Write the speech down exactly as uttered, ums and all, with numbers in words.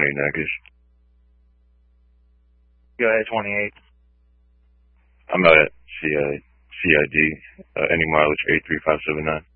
twenty-eight negative. Go ahead, twenty-eight. I'm at C I D, uh, any mileage eight three five seven nine.